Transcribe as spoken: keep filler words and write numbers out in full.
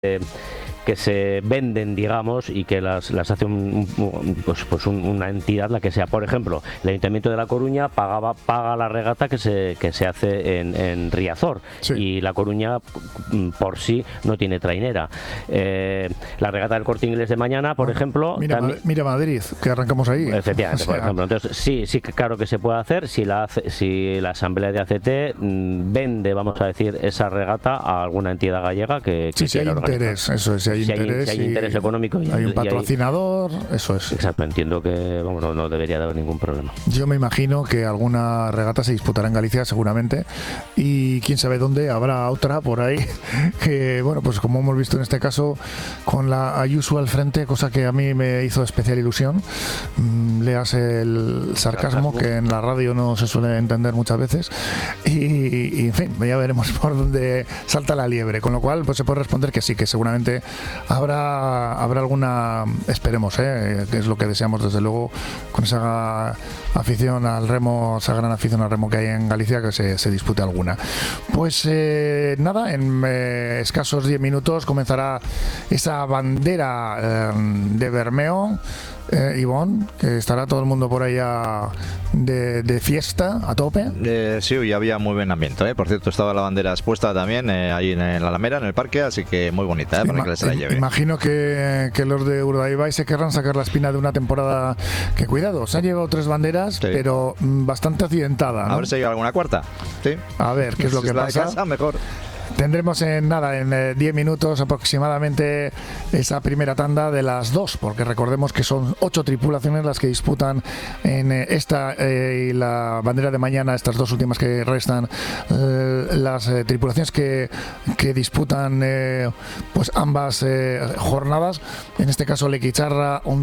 Eh, que se venden, digamos, y que las, las hace un, un, pues, pues un, una entidad, la que sea. Por ejemplo, el Ayuntamiento de La Coruña pagaba, paga la regata que se, que se hace en, en Riazor, sí. Y La Coruña por sí no tiene trainera. Eh, la regata del Corte Inglés de mañana, por ah, ejemplo... Mira, también, mira Madrid, que arrancamos ahí. Efectivamente, o sea, por ejemplo. Entonces, sí, sí, claro que se puede hacer si la, si la Asamblea de A C T mmm, vende, vamos a decir, esa regata a alguna entidad gallega que, que sí, si hay interés, eso es, si hay si interés, hay, si hay interés económico y hay un patrocinador, hay, eso es. Exacto, entiendo que vamos, no, no debería de haber ningún problema. Yo me imagino que alguna regata se disputará en Galicia seguramente, y quién sabe dónde habrá otra por ahí que, bueno, pues como hemos visto en este caso con la Ayuso al frente, cosa que a mí me hizo especial ilusión. Mm, leas el sarcasmo que en la radio no se suele entender muchas veces, y, y en fin, ya veremos por dónde salta la liebre, con lo cual pues se puede responder que sí, que seguramente habrá habrá alguna, esperemos, ¿eh? Que es lo que deseamos desde luego con esa afición al remo, esa gran afición al remo que hay en Galicia, que se, se dispute alguna. Pues eh, nada, en eh, escasos diez minutos comenzará esa bandera eh, de Bermeo. Eh, Ivonne, que estará todo el mundo por allá de, de fiesta a tope. Eh, sí, hoy había muy buen ambiente, ¿eh? Por cierto, estaba la bandera expuesta también eh, ahí en, en la Alameda, en el parque, así que muy bonita, ¿eh? Para Ima- que se la lleve. Imagino que, que los de Urdaibai se querrán sacar la espina de una temporada que, cuidado, se han llevado tres banderas, sí. Pero mm, bastante accidentada, ¿no? A ver si hay alguna cuarta. Sí. A ver, ¿qué es lo si que es la pasa? De casa, mejor. Tendremos en nada, en diez eh, minutos aproximadamente, esa primera tanda de las dos, porque recordemos que son ocho tripulaciones las que disputan en eh, esta eh, y la bandera de mañana, estas dos últimas que restan, eh, las eh, tripulaciones que, que disputan eh, pues ambas eh, jornadas, en este caso Lequicharra,